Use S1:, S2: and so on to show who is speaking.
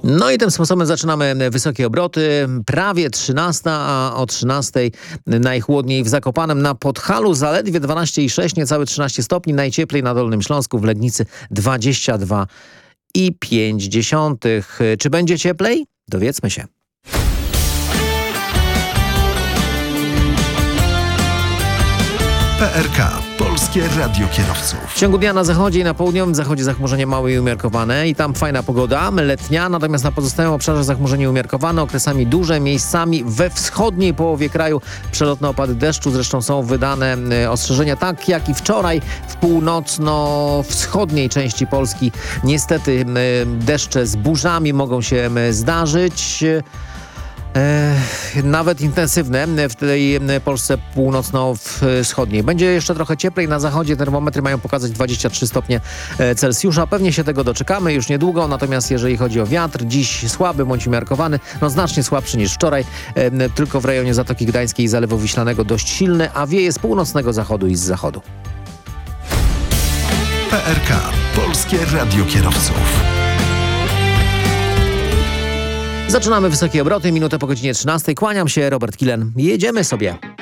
S1: No i tym sposobem zaczynamy wysokie obroty. Prawie 13, a o 13 najchłodniej w Zakopanem. Na Podhalu zaledwie 12,6, niecałe 13 stopni. Najcieplej na Dolnym Śląsku, w Legnicy 22,5. Czy będzie cieplej? Dowiedzmy się.
S2: PRK. Polskie Radio Kierowców.
S1: W ciągu dnia na zachodzie i na południowym zachodzie zachmurzenie małe i umiarkowane i tam fajna pogoda, letnia, natomiast na pozostałym obszarze zachmurzenie umiarkowane, okresami duże, miejscami we wschodniej połowie kraju przelotne opady deszczu. Zresztą są wydane ostrzeżenia, tak jak i wczoraj w północno-wschodniej części Polski. Niestety deszcze z burzami mogą się zdarzyć. Nawet intensywne w tej Polsce północno-wschodniej. Będzie jeszcze trochę cieplej. Na zachodzie termometry mają pokazać 23 stopnie Celsjusza. Pewnie się tego doczekamy już niedługo. Natomiast jeżeli chodzi o wiatr, dziś słaby bądź umiarkowany, znacznie słabszy niż wczoraj. Tylko w rejonie Zatoki Gdańskiej i Zalewu Wiślanego dość silny, a wieje z północnego zachodu i z zachodu.
S2: PRK. Polskie Radio Kierowców.
S1: Zaczynamy wysokie obroty, minutę po godzinie 13. Kłaniam się, Robert Kilen. Jedziemy sobie.